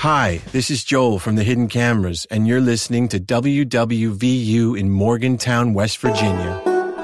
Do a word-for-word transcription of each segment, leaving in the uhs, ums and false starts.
Hi, this is Joel from the Hidden Cameras, and you're listening to W W V U in Morgantown, West Virginia.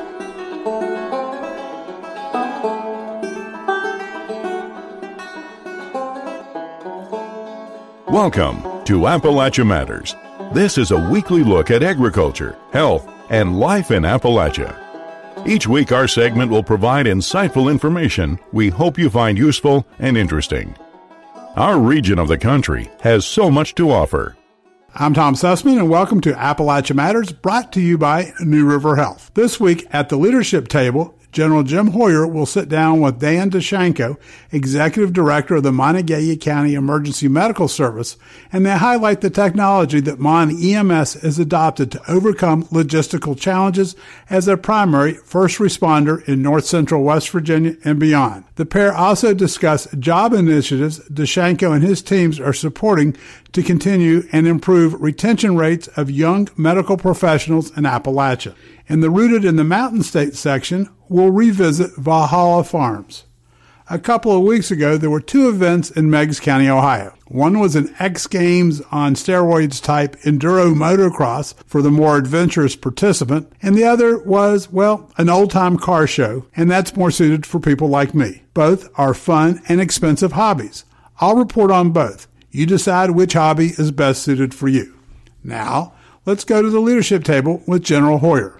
Welcome to Appalachia Matters. This is a weekly look at agriculture, health, and life in Appalachia. Each week, our segment will provide insightful information we hope you find useful and interesting. Our region of the country has so much to offer. I'm Tom Sussman, and welcome to Appalachia Matters, brought to you by New River Health. This week at the leadership table, General Jim Hoyer will sit down with Dan DeShanko, Executive Director of the Monongalia County Emergency Medical Service, and they highlight the technology that Mon E M S has adopted to overcome logistical challenges as a primary first responder in north central West Virginia and beyond. The pair also discuss job initiatives DeShanko and his teams are supporting to continue and improve retention rates of young medical professionals in Appalachia. In the Rooted in the Mountain State section, we'll revisit Valhalla Farms. A couple of weeks ago, there were two events in Meigs County, Ohio. One was an X Games on steroids type enduro motocross for the more adventurous participant, and the other was, well, an old-time car show, and that's more suited for people like me. Both are fun and expensive hobbies. I'll report on both. You decide which hobby is best suited for you. Now, let's go to the leadership table with General Hoyer.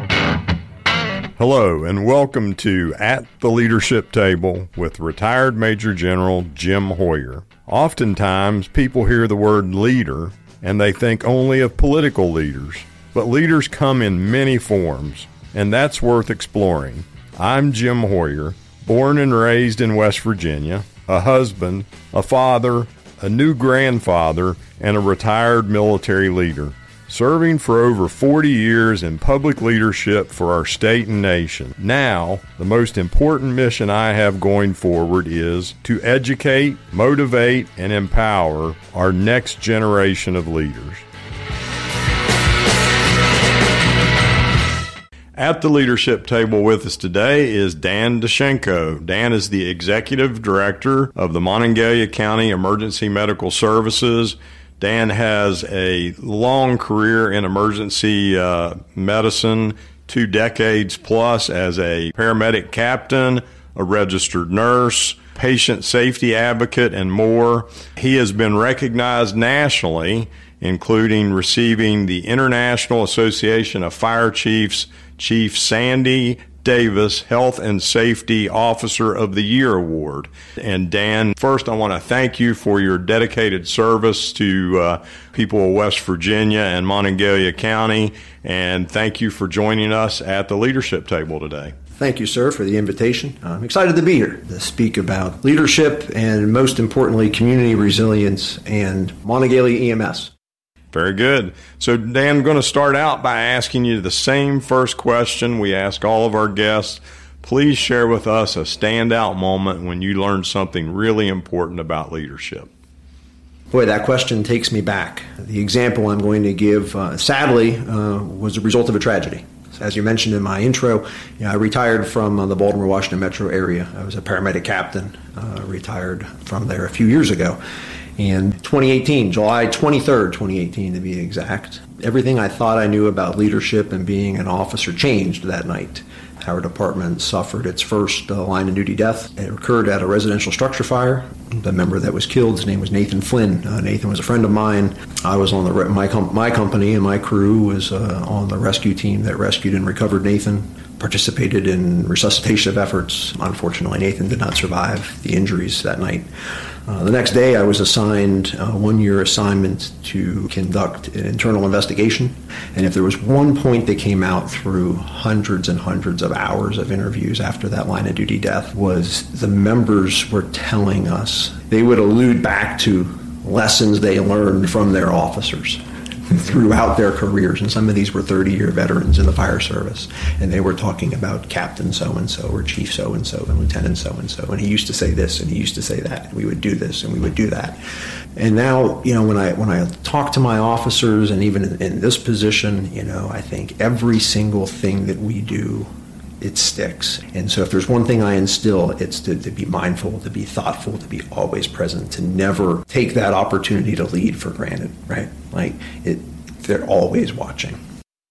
Hello, and welcome to At the Leadership Table with retired Major General Jim Hoyer. Oftentimes, people hear the word leader, and they think only of political leaders. But leaders come in many forms, and that's worth exploring. I'm Jim Hoyer, born and raised in West Virginia, a husband, a father, a new grandfather, and a retired military leader, serving for over forty years in public leadership for our state and nation. Now, the most important mission I have going forward is to educate, motivate, and empower our next generation of leaders. At the leadership table with us today is Dan DeShanko. Dan is the Executive Director of the Monongalia County Emergency Medical Services. Dan has a long career in emergency uh, medicine, two decades plus as a paramedic captain, a registered nurse, patient safety advocate, and more. He has been recognized nationally, including receiving the International Association of Fire Chiefs Chief Sandy Davis Health and Safety Officer of the Year Award. And Dan, first I want to thank you for your dedicated service to uh, people of West Virginia and Monongalia County, and thank you for joining us at the leadership table today. Thank you, sir, for the invitation. I'm excited to be here to speak about leadership and, most importantly, community resilience and Monongalia E M S. Very good. So, Dan, I'm going to start out by asking you the same first question we ask all of our guests. Please share with us a standout moment when you learned something really important about leadership. Boy, that question takes me back. The example I'm going to give, uh, sadly, uh, was a result of a tragedy. As you mentioned in my intro, you know, I retired from uh, the Baltimore, Washington metro area. I was a paramedic captain, uh, retired from there a few years ago. In twenty eighteen, July twenty-third, twenty eighteen to be exact, everything I thought I knew about leadership and being an officer changed that night. Our department suffered its first uh, line-of-duty death. It occurred at a residential structure fire. The member that was killed, his name was Nathan Flynn. Uh, Nathan was a friend of mine. I was on the re- my com- my company and my crew was uh, on the rescue team that rescued and recovered Nathan. Participated in resuscitation efforts. Unfortunately, Nathan did not survive the injuries that night. Uh, the next day, I was assigned a one-year assignment to conduct an internal investigation. And if there was one point that came out through hundreds and hundreds of hours of interviews after that line-of-duty death was the members were telling us they would allude back to lessons they learned from their officers throughout their careers, and some of these were thirty-year veterans in the fire service, and they were talking about Captain so-and-so or Chief so-and-so and Lieutenant so-and-so, and he used to say this and he used to say that, and we would do this and we would do that. And now, you know, when I when I talk to my officers, and even in, in this position, you know, I think every single thing that we do it sticks. And so if there's one thing I instill, it's to, to be mindful, to be thoughtful, to be always present, to never take that opportunity to lead for granted, right? Like, it, they're always watching.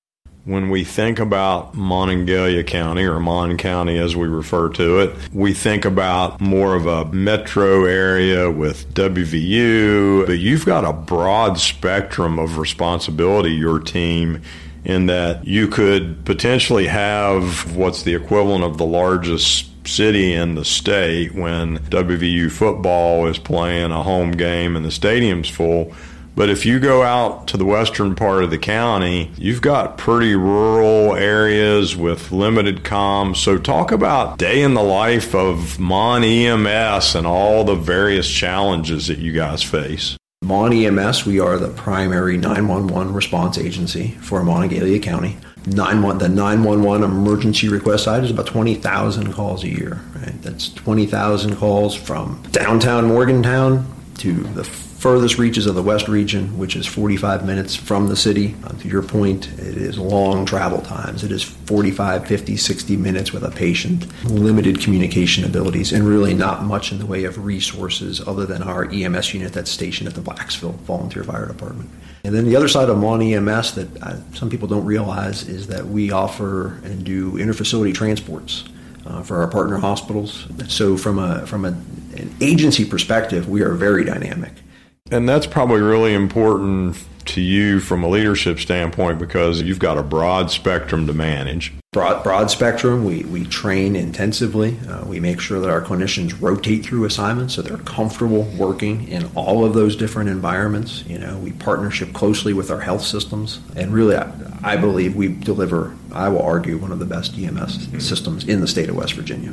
When we think about Monongalia County, or Mon County as we refer to it, we think about more of a metro area with W V U, but you've got a broad spectrum of responsibility, your team, in that you could potentially have what's the equivalent of the largest city in the state when W V U football is playing a home game and the stadium's full. But if you go out to the western part of the county, you've got pretty rural areas with limited comms. So talk about day in the life of Mon E M S and all the various challenges that you guys face. Mon E M S, we are the primary nine one one response agency for Monongalia County. nine one the nine one one emergency request side is about twenty thousand calls a year. Right? That's twenty thousand calls from downtown Morgantown to the furthest reaches of the West region, which is forty-five minutes from the city. Uh, to your point, it is long travel times. It is forty-five, fifty, sixty minutes with a patient, limited communication abilities, and really not much in the way of resources other than our E M S unit that's stationed at the Blacksville Volunteer Fire Department. And then the other side of Mon E M S that uh, some people don't realize is that we offer and do interfacility transports uh, for our partner hospitals. So from a from a, an agency perspective, we are very dynamic. And that's probably really important to you from a leadership standpoint because you've got a broad spectrum to manage. Broad, broad spectrum. We, we train intensively. Uh, we make sure that our clinicians rotate through assignments so they're comfortable working in all of those different environments. You know, we partnership closely with our health systems. And really, I, I believe we deliver, I will argue, one of the best E M S systems in the state of West Virginia.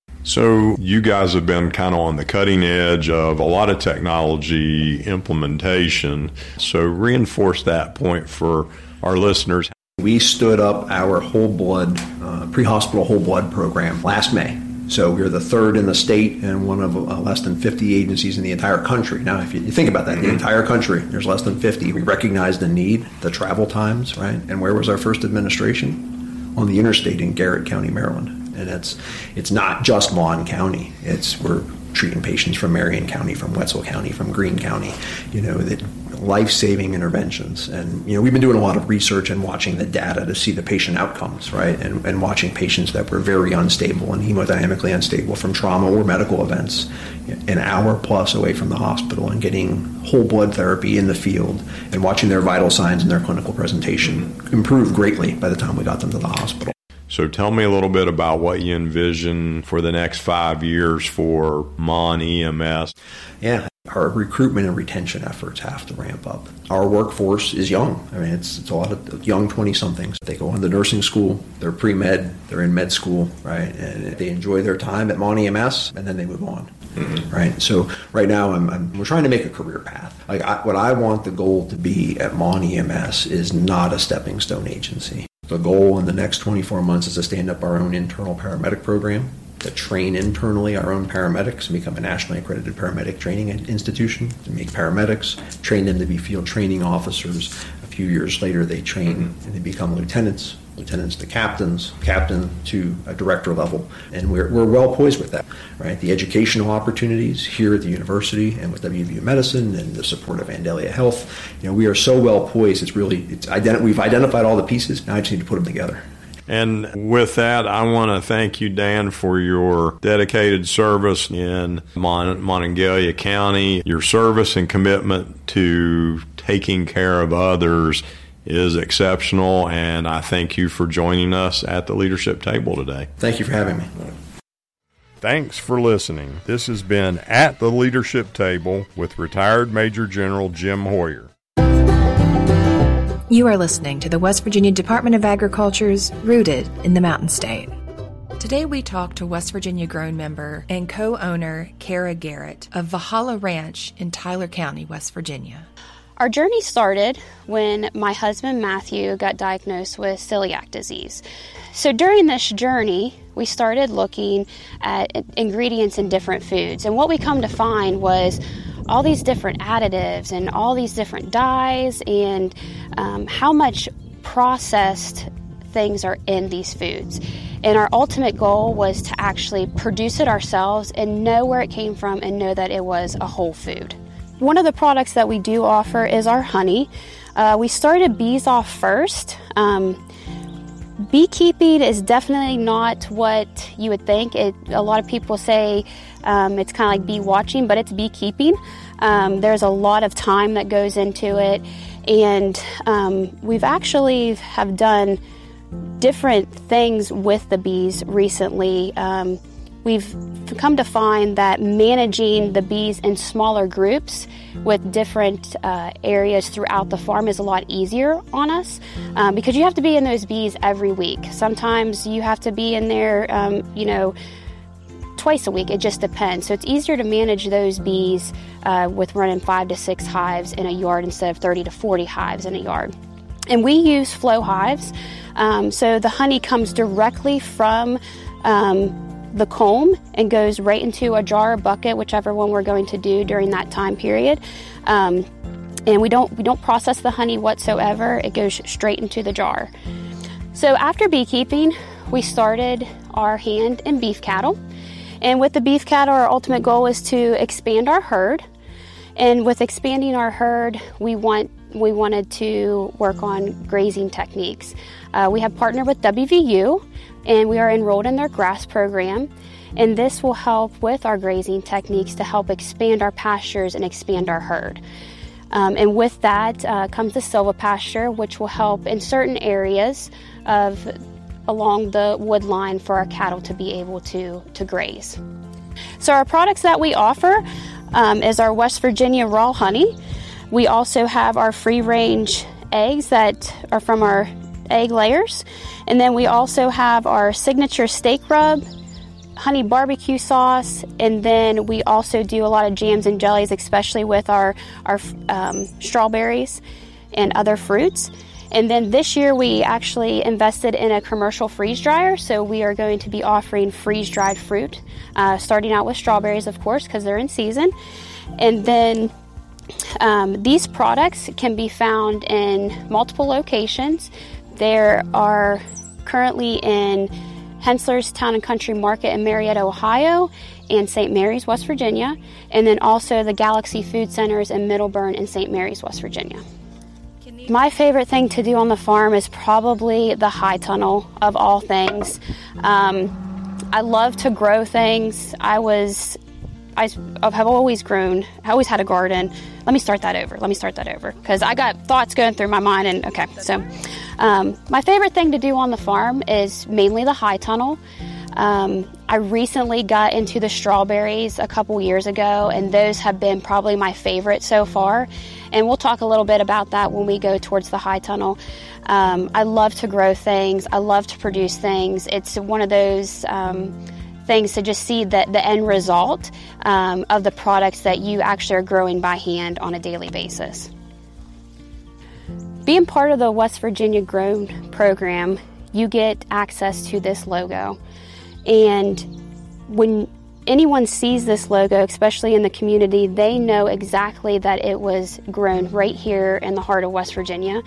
So you guys have been kind of on the cutting edge of a lot of technology implementation. So reinforce that point for our listeners. We stood up our whole blood, uh, pre-hospital whole blood program last May. So we're the third in the state and one of uh, less than fifty agencies in the entire country. Now, if you think about that, the entire country, there's less than fifty. We recognize the need, the travel times, right? And where was our first administration? On the interstate in Garrett County, Maryland. And it's it's not just Mon County. It's we're treating patients from Marion County, from Wetzel County, from Greene County. You know, that life-saving interventions. And you know, we've been doing a lot of research and watching the data to see the patient outcomes, right? And and watching patients that were very unstable and hemodynamically unstable from trauma or medical events, an hour plus away from the hospital, and getting whole blood therapy in the field and watching their vital signs and their clinical presentation improve greatly by the time we got them to the hospital. So tell me a little bit about what you envision for the next five years for Mon E M S. Yeah, our recruitment and retention efforts have to ramp up. Our workforce is young. I mean, it's, it's a lot of young twenty-somethings. They go on to nursing school, they're pre-med, they're in med school, right? And they enjoy their time at Mon E M S, and then they move on, mm-hmm. right? So right now, I'm, I'm, we're trying to make a career path. Like I, what I want the goal to be at Mon E M S is not a stepping stone agency. The goal in the next twenty-four months is to stand up our own internal paramedic program, to train internally our own paramedics and become a nationally accredited paramedic training institution, to make paramedics, train them to be field training officers. A few years later, they train and they become lieutenants, lieutenants to captains, captain to a director level. And we're, we're well poised with that, right? The educational opportunities here at the university and with W V U Medicine and the support of Vandalia Health, you know, we are so well poised. It's really, it's ident- we've identified all the pieces. Now I just need to put them together. And with that, I want to thank you, Dan, for your dedicated service in Mon- Monongalia County. Your service and commitment to taking care of others is exceptional, and I thank you for joining us at the leadership table today. Thank you for having me. Thanks for listening. This has been At the Leadership Table with retired Major General Jim Hoyer. You are listening to the West Virginia Department of Agriculture's Rooted in the Mountain State. Today we talk to West Virginia Grown member and co-owner Kara Garrett of Valhalla Ranch in Tyler County, West Virginia. Our journey started when my husband Matthew got diagnosed with celiac disease. So during this journey, we started looking at ingredients in different foods. And what we come to find was all these different additives and all these different dyes and um, how much processed things are in these foods. And our ultimate goal was to actually produce it ourselves and know where it came from and know that it was a whole food. One of the products that we do offer is our honey. Uh, we started bees off first. Um, beekeeping is definitely not what you would think. It, a lot of people say um, it's kind of like bee watching, but it's beekeeping. Um, there's a lot of time that goes into it, and um, we've actually have done different things with the bees recently. Um, we've come to find that managing the bees in smaller groups with different uh, areas throughout the farm is a lot easier on us um, because you have to be in those bees every week. Sometimes you have to be in there, um, you know, twice a week. It just depends. So it's easier to manage those bees uh, with running five to six hives in a yard instead of thirty to forty hives in a yard. And we use flow hives. Um, so the honey comes directly from um, the comb and goes right into a jar or bucket, whichever one we're going to do during that time period. Um, and we don't we don't process the honey whatsoever. It goes straight into the jar. So after beekeeping, we started our hand and beef cattle. And with the beef cattle, our ultimate goal is to expand our herd. And with expanding our herd, we want we wanted to work on grazing techniques. Uh, we have partnered with W V U, and we are enrolled in their grass program. And this will help with our grazing techniques to help expand our pastures and expand our herd. Um, and with that uh, comes the silvopasture, which will help in certain areas of along the wood line for our cattle to be able to, to graze. So our products that we offer um, is our West Virginia raw honey. We also have our free-range eggs that are from our egg layers. And then we also have our signature steak rub, honey barbecue sauce, and then we also do a lot of jams and jellies, especially with our, our um, strawberries and other fruits. And then this year we actually invested in a commercial freeze dryer, so we are going to be offering freeze-dried fruit, uh, starting out with strawberries, of course, because they're in season. And then um, these products can be found in multiple locations. There are currently in Hensler's Town and Country Market in Marietta, Ohio, and Saint Mary's, West Virginia, and then also the Galaxy Food Centers in Middleburn and Saint Mary's, West Virginia. My favorite thing to do on the farm is probably the high tunnel of all things. Um, I love to grow things. I was, I have always grown. I always had a garden. Let me start that over. Let me start that over because I got thoughts going through my mind. And okay, so um, my favorite thing to do on the farm is mainly the high tunnel. Um, I recently got into the strawberries a couple years ago, and those have been probably my favorite so far. And we'll talk a little bit about that when we go towards the high tunnel. Um, I love to grow things. I love to produce things. It's one of those um, things to just see the, the end result um, of the products that you actually are growing by hand on a daily basis. Being part of the West Virginia Grown program, you get access to this logo. And when anyone sees this logo, especially in the community, they know exactly that it was grown right here in the heart of West Virginia.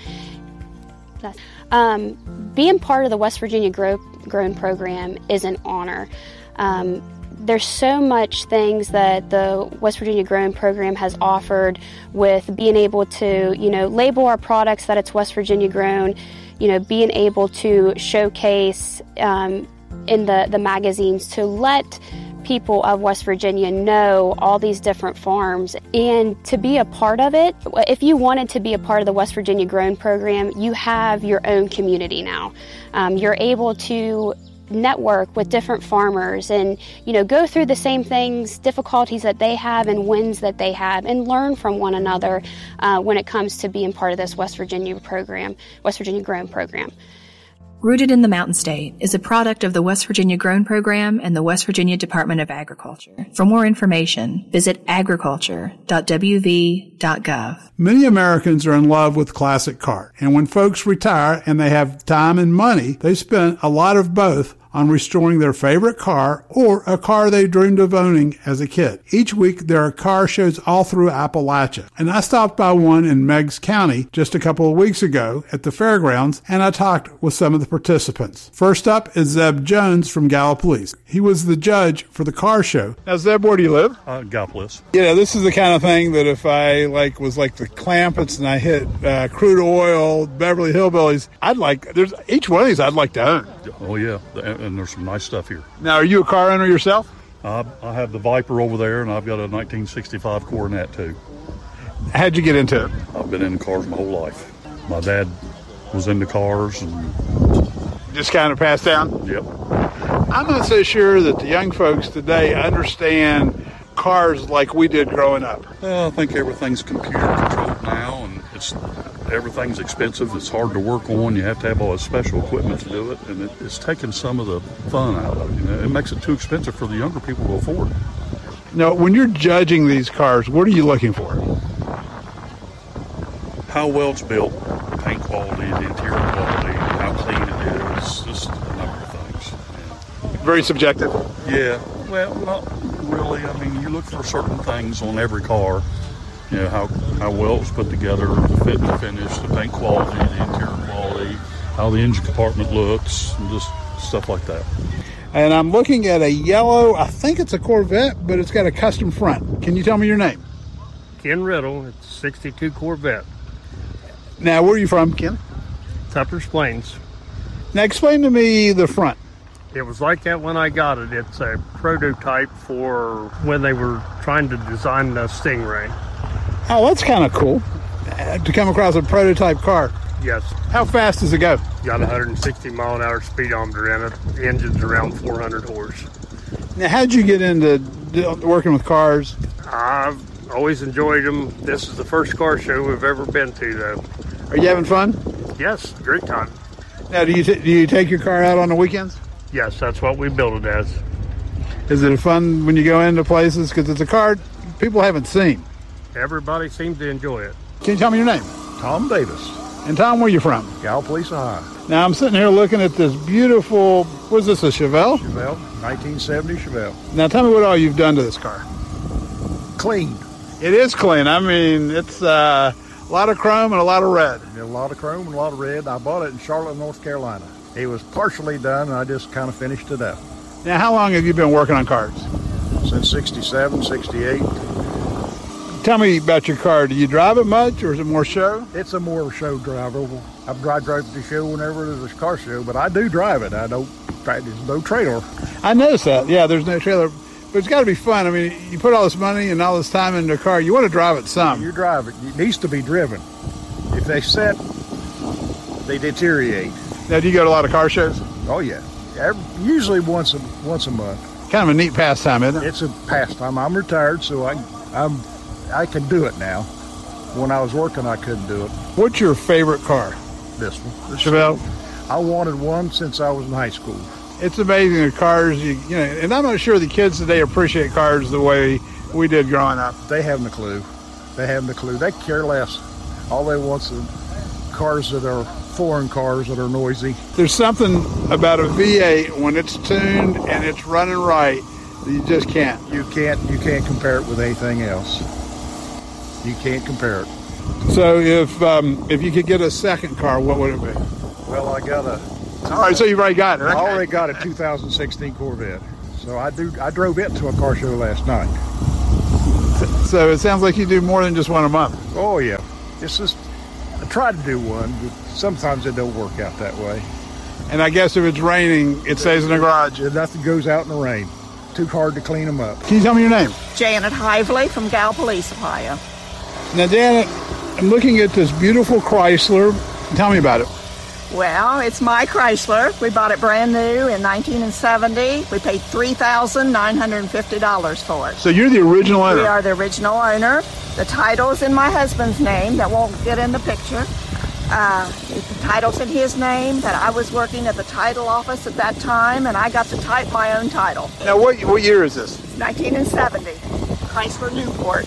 Um, being part of the West Virginia Grow, Grown program is an honor. Um, there's so much things that the West Virginia Grown program has offered with being able to, you know, label our products that it's West Virginia grown, you know, being able to showcase um, in the, the magazines to let people of West Virginia know all these different farms and to be a part of it. If you wanted to be a part of the West Virginia Grown program, you have your own community now. Um, you're able to network with different farmers and, you know, go through the same things, difficulties that they have and wins that they have, and learn from one another uh, when it comes to being part of this West Virginia program, West Virginia Grown program. Rooted in the Mountain State is a product of the West Virginia Grown Program and the West Virginia Department of Agriculture. For more information, visit agriculture dot w v dot gov. Many Americans are in love with classic cars, and when folks retire and they have time and money, they spend a lot of both on restoring their favorite car or a car they dreamed of owning as a kid. Each week, there are car shows all through Appalachia, and I stopped by one in Meigs County just a couple of weeks ago at the fairgrounds, and I talked with some of the participants. First up is Zeb Jones from Gallipolis. He was the judge for the car show. Now, Zeb, where do you live? Uh, Gallipolis. You know, this is the kind of thing that if I like was like the Clampets and I hit uh, Crude Oil, Beverly Hillbillies, I'd like, there's each one of these I'd like to own. Oh, yeah, and there's some nice stuff here. Now, are you a car owner yourself? Uh, I have the Viper over there, and I've got a nineteen sixty-five Coronet, too. How'd you get into it? I've been into cars my whole life. My dad was into cars. And just kind of passed down? Yep. I'm not so sure that the young folks today understand cars like we did growing up. Well, I think everything's computer controlled now, and it's everything's expensive. It's hard to work on. You have to have all this special equipment to do it, and it, it's taken some of the fun out of it. You know, it makes it too expensive for the younger people to afford. Now, when you're judging these cars, what are you looking for? How well it's built, paint quality, the interior quality, how clean it is, just a number of things. Very subjective. Yeah, well, not really. I mean, you look for certain things on every car. You know, how, how well it's put together, the fit and the finish, the paint quality, the interior quality, how the engine compartment looks, and just stuff like that. And I'm looking at a yellow, I think it's a Corvette, but it's got a custom front. Can you tell me your name? Ken Riddle. It's a sixty-two Corvette. Now, where are you from, Ken? Tupper's Plains. Now, explain to me the front. It was like that when I got it. It's a prototype for when they were trying to design the Stingray. Oh, that's kind of cool uh, to come across a prototype car. Yes. How fast does it go? Got one hundred sixty mile an hour speedometer in it. The engine's around four hundred horse. Now, how'd you get into working with cars? I've always enjoyed them. This is the first car show we've ever been to, though. Are you having fun? Yes, great time. Now, do you t- do you take your car out on the weekends? Yes, that's what we built it as. Is it fun when you go into places? Because it's a car people haven't seen. Everybody seems to enjoy it. Can you tell me your name? Tom Davis. And Tom, where are you from? Gallipolis, Ohio. Now, I'm sitting here looking at this beautiful, what is this, a Chevelle? Chevelle, nineteen seventy Chevelle. Now, tell me what all you've done to this car. Clean. It is clean. I mean, it's uh, a lot of chrome and a lot of red. A lot of chrome and a lot of red. I bought it in Charlotte, North Carolina. It was partially done, and I just kind of finished it up. Now, how long have you been working on cars? Since sixty-seven, sixty-eight. Tell me about your car. Do you drive it much, or is it more show? It's a more show driver. I drive drive the show whenever there's a car show, but I do drive it. I don't. There's no trailer. I noticed that. Yeah, there's no trailer, but it's got to be fun. I mean, you put all this money and all this time into a car. You want to drive it some. You drive it. It needs to be driven. If they set, they deteriorate. Now, do you go to a lot of car shows? Oh yeah, Every, usually once a once a month. Kind of a neat pastime, isn't it? It's a pastime. I'm retired, so I I'm. I can do it now. When I was working, I couldn't do it. What's your favorite car? This one. The Chevelle? I wanted one since I was in high school. It's amazing the cars, you, you know, and I'm not sure the kids today appreciate cars the way we did growing up. They haven't a clue. They haven't a clue. They care less. All they want is cars that are foreign cars that are noisy. There's something about a V eight when it's tuned and it's running right that you just can't. You can't. You can't compare it with anything else. You can't compare it. So if um, if you could get a second car, what would it be? Well, I got a... All right, so you've already got it. Okay. I already got a two thousand sixteen Corvette. So I do. I drove it to a car show last night. So it sounds like you do more than just one a month. Oh, yeah. It's just... I try to do one, but sometimes it don't work out that way. And I guess if it's raining, it stays in the garage. Nothing goes out in the rain. Too hard to clean them up. Can you tell me your name? Janet Hively from Gallipolis, Ohio. Now, Janet, I'm looking at this beautiful Chrysler. Tell me about it. Well, it's my Chrysler. We bought it brand new in nineteen seventy. We paid three thousand nine hundred fifty dollars for it. So you're the original owner? We are the original owner. The title's in my husband's name. That won't get in the picture. Uh, the title's in his name. That I was working at the title office at that time, and I got to type my own title. Now, what what year is this? nineteen seventy. Chrysler Newport.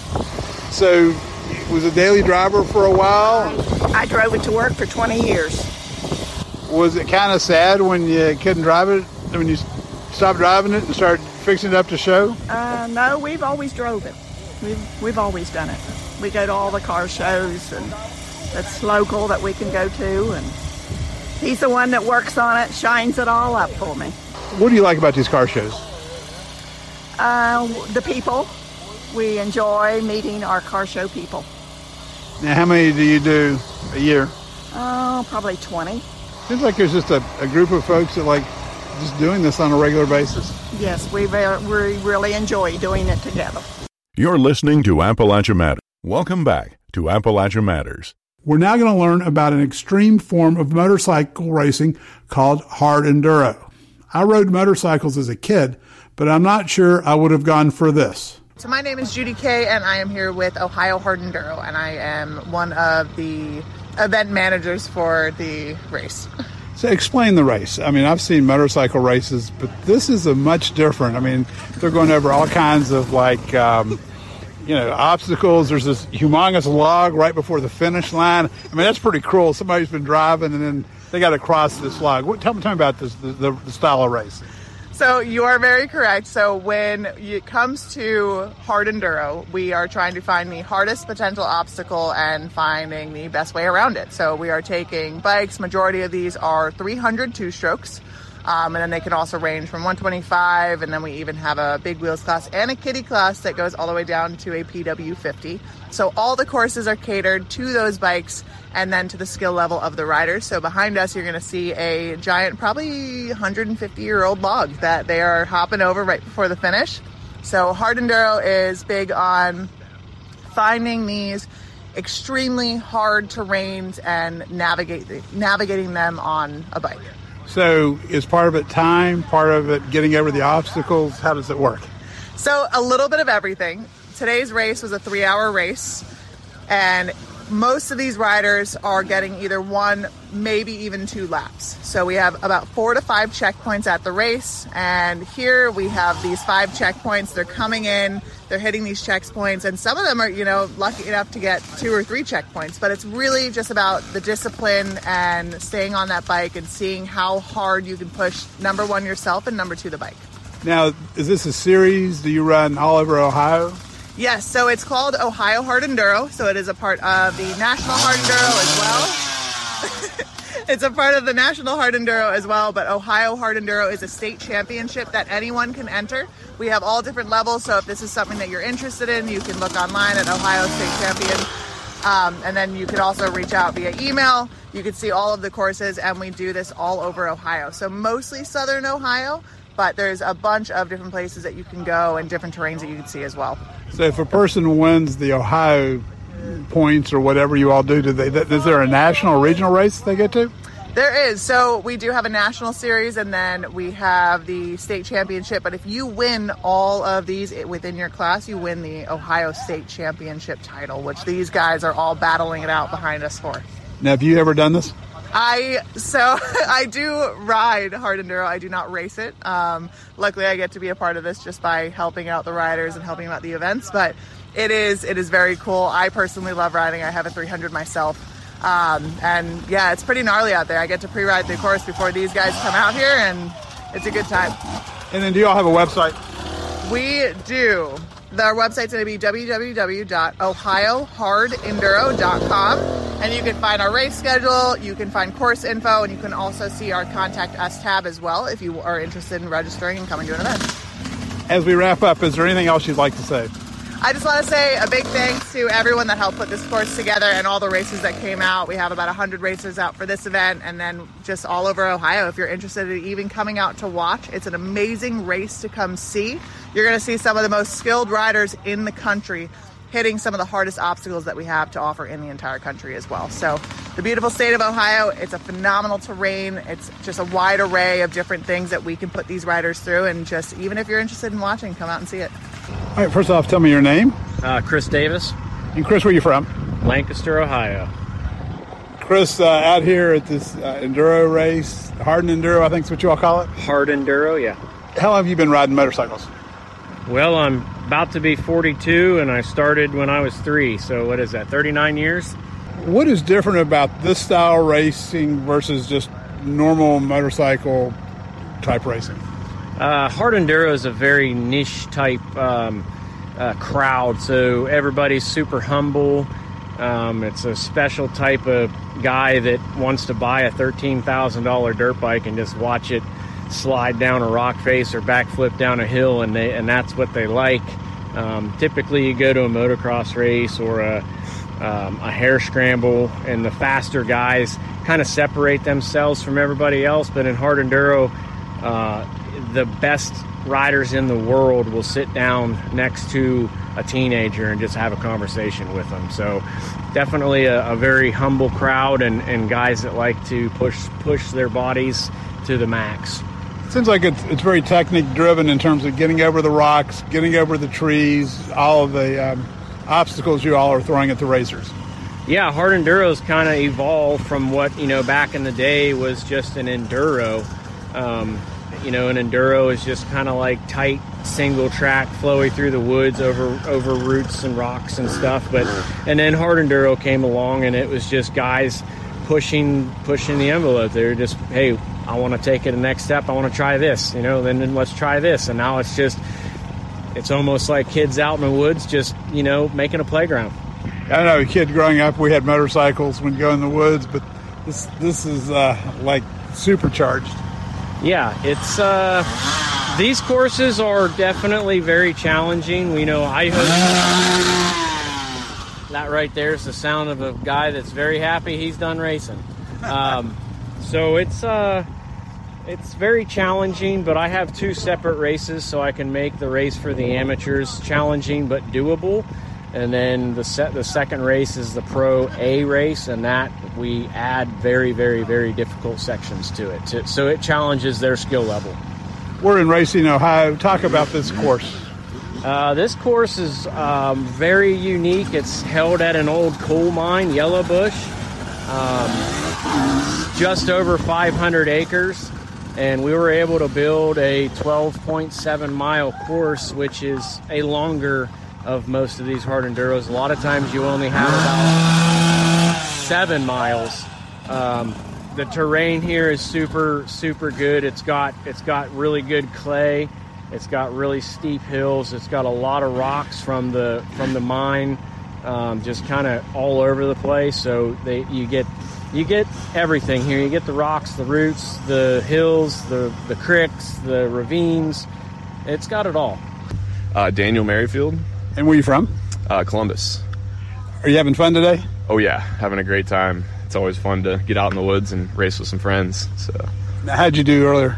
So, was a daily driver for a while? I, I drove it to work for twenty years. Was it kind of sad when you couldn't drive it when you stopped driving it and started fixing it up to show? Uh, no, we've always drove it. We've, we've always done it. We go to all the car shows, and that's local that we can go to, and he's the one that works on it, shines it all up for me. What do you like about these car shows? Uh, the people. We enjoy meeting our car show people. Now, how many do you do a year? Oh, probably twenty. Seems like there's just a, a group of folks that like just doing this on a regular basis. Yes, we, very, we really enjoy doing it together. You're listening to Appalachia Matters. Welcome back to Appalachia Matters. We're now going to learn about an extreme form of motorcycle racing called hard enduro. I rode motorcycles as a kid, but I'm not sure I would have gone for this. So my name is Judy Kay, and I am here with Ohio Hard Enduro, and I am one of the event managers for the race. So explain the race. I mean, I've seen motorcycle races, but this is a much different. I mean, they're going over all kinds of like, um, you know, obstacles. There's this humongous log right before the finish line. I mean, that's pretty cruel. Somebody's been driving and then they got to cross this log. What, tell me, tell me about this, the, the, the style of race. So you are very correct. So when it comes to hard enduro, we are trying to find the hardest potential obstacle and finding the best way around it. So we are taking bikes. Majority of these are three hundred two-strokes. Um, and then they can also range from one twenty-five, and then we even have a big wheels class and a kiddie class that goes all the way down to a P W fifty. So all the courses are catered to those bikes and then to the skill level of the riders. So behind us, you're going to see a giant, probably one hundred fifty-year-old log that they are hopping over right before the finish. So hard enduro is big on finding these extremely hard terrains and navigate navigating them on a bike. So is part of it time, part of it getting over the obstacles? How does it work? So a little bit of everything. Today's race was a three-hour race, and most of these riders are getting either one, maybe even two laps. So we have about four to five checkpoints at the race, and here we have these five checkpoints. They're coming in, they're hitting these checkpoints, and some of them are, you know, lucky enough to get two or three checkpoints, but it's really just about the discipline and staying on that bike and seeing how hard you can push, number one, yourself, and number two, the bike. Now, is this a series? Do you run all over Ohio? Yes, so it's called Ohio Hard Enduro, so it is a part of the National Hard Enduro as well. It's a part of the National Hard Enduro as well, but Ohio Hard Enduro is a state championship that anyone can enter. We have all different levels, so if this is something that you're interested in, you can look online at Ohio State Champion. Um, and then you can also reach out via email. You can see all of the courses, and we do this all over Ohio. So mostly Southern Ohio, but there's a bunch of different places that you can go and different terrains that you can see as well. So if a person wins the Ohio points or whatever you all do, do they, is there a national or regional race they get to? There is. So we do have a national series, and then we have the state championship. But if you win all of these within your class, you win the Ohio State Championship title, which these guys are all battling it out behind us for. Now, have you ever done this? I so I do ride hard enduro. I do not race it. Um, luckily, I get to be a part of this just by helping out the riders and helping out the events. But it is it is very cool. I personally love riding. I have a three hundred myself, um, and yeah, it's pretty gnarly out there. I get to pre-ride the course before these guys come out here, and it's a good time. And then, do you all have a website? We do. Our website's going to be w w w dot ohio hard enduro dot com, and you can find our race schedule, you can find course info, and you can also see our Contact Us tab as well if you are interested in registering and coming to an event. As we wrap up, is there anything else you'd like to say? I just want to say a big thanks to everyone that helped put this course together and all the races that came out. We have about one hundred racers out for this event, and then just all over Ohio. If you're interested in even coming out to watch, it's an amazing race to come see. You're going to see some of the most skilled riders in the country hitting some of the hardest obstacles that we have to offer in the entire country as well. So the beautiful state of Ohio, it's a phenomenal terrain. It's just a wide array of different things that we can put these riders through, and just even if you're interested in watching, come out and see it. All right, first off, tell me your name. Uh, Chris Davis. And Chris, where are you from? Lancaster, Ohio. Chris, uh, out here at this uh, enduro race, hard enduro, I think is what you all call it? Hard enduro, yeah. How long have you been riding motorcycles? Well, I'm about to be forty-two, and I started when I was three. So what is that, thirty-nine years? What is different about this style racing versus just normal motorcycle type racing? Uh, hard enduro is a very niche type um, uh, crowd, so everybody's super humble. Um, it's a special type of guy that wants to buy a thirteen thousand dollars dirt bike and just watch it slide down a rock face or backflip down a hill, and they and that's what they like. Um, typically, you go to a motocross race or a, um, a hare scramble, and the faster guys kind of separate themselves from everybody else. But in hard enduro, uh, the best riders in the world will sit down next to a teenager and just have a conversation with them. So definitely a, a very humble crowd, and, and guys that like to push push their bodies to the max. It seems like it's it's very technique driven in terms of getting over the rocks, getting over the trees, all of the um, obstacles you all are throwing at the racers. Yeah, hard enduro's kind of evolved from what, you know, back in the day was just an enduro. Um, you know, an enduro is just kind of like tight single track flowy through the woods over over roots and rocks and stuff. But and then hard enduro came along, and it was just guys pushing pushing the envelope. They were just, hey, I want to take it the next step. I want to try this, you know, then, then let's try this. And now it's just, it's almost like kids out in the woods just, you know, making a playground. I know, a kid growing up, we had motorcycles when you go in the woods, but this this is uh, like supercharged. Yeah, it's, uh, these courses are definitely very challenging. We know I hope that right there is the sound of a guy that's very happy he's done racing. Um, so it's, uh, it's very challenging, but I have two separate races, so I can make the race for the amateurs challenging but doable. And then the set, the second race is the Pro A race, and that we add very, very, very difficult sections to it. To, so it challenges their skill level. We're in Racine, Ohio. Talk about this course. Uh, this course is um, very unique. It's held at an old coal mine, Yellowbush. Um, just over five hundred acres. And we were able to build a twelve point seven mile course, which is a longer of most of these hard enduros. A lot of times you only have about seven miles. Um, the terrain here is super, super good. It's got it's got really good clay. It's got really steep hills. It's got a lot of rocks from the from the mine, um, just kind of all over the place. So they you get you get everything here. You get the rocks, the roots, the hills, the the creeks, the ravines. It's got it all. Uh, Daniel Merrifield. And where are you from? Uh, Columbus. Are you having fun today? Oh yeah, having a great time. It's always fun to get out in the woods and race with some friends. So, now, how'd you do earlier?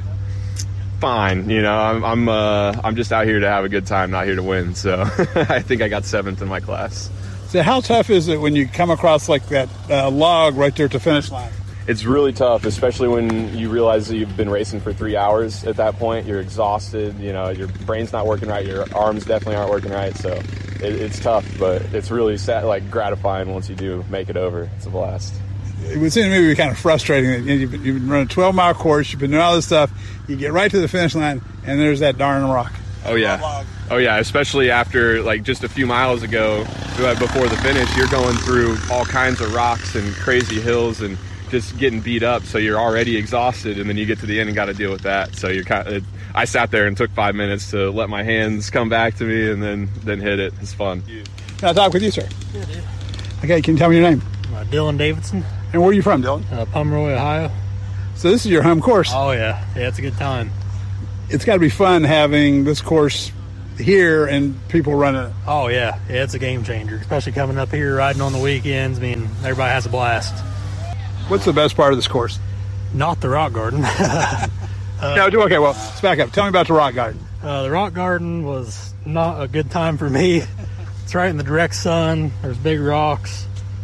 Fine. You know, I'm I'm uh, I'm just out here to have a good time, not here to win. So I think I got seventh in my class. So how tough is it when you come across like that uh, log right there at the finish line? It's really tough, especially when you realize that you've been racing for three hours at that point. You're exhausted, you know, your brain's not working right, your arms definitely aren't working right, so it, it's tough, but it's really sad, like gratifying once you do make it over. It's a blast. It would seem to me to be kind of frustrating that you've been, you've been running a twelve mile course, you've been doing all this stuff, you get right to the finish line, and there's that darn rock. Oh, yeah. Oh, yeah, especially after, like, just a few miles ago, before the finish, you're going through all kinds of rocks and crazy hills and just getting beat up, so you're already exhausted, and then you get to the end and got to deal with that. So you're kind of, I sat there and took five minutes to let my hands come back to me, and then then hit it. It's fun. Can I talk with you, sir? Yeah, dude. Okay, can you tell me your name? Uh, Dylan Davidson. And where are you from, Dylan? Uh, Pomeroy, Ohio. So this is your home course. Oh yeah, yeah, it's a good time. It's got to be fun having this course here and people running it. Oh yeah, yeah, it's a game changer, especially coming up here riding on the weekends. I mean, everybody has a blast. What's the best part of this course? Not the rock garden. uh, no, okay, well, let's back up. Tell me about the rock garden. Uh, the rock garden was not a good time for me. It's right in the direct sun. There's big rocks.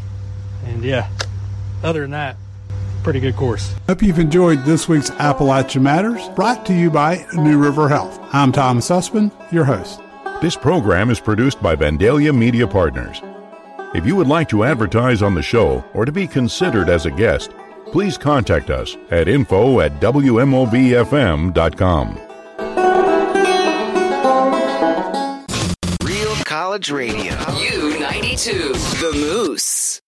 And yeah, other than that, pretty good course. Hope you've enjoyed this week's Appalachia Matters, brought to you by New River Health. I'm Tom Sussman, your host. This program is produced by Vandalia Media Partners. If you would like to advertise on the show or to be considered as a guest, please contact us at info at W M O V F M dot com. Real College Radio. U ninety-two, The Moose.